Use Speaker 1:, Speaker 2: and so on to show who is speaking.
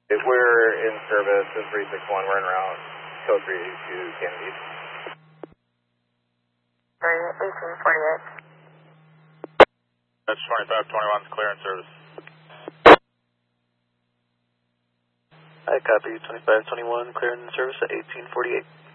Speaker 1: We're in service in 361. We're en route. Code 3 to Kennedy.
Speaker 2: 1848.
Speaker 3: That's 2521 is clear in service.
Speaker 4: I copy 2521, clear in service at 1848.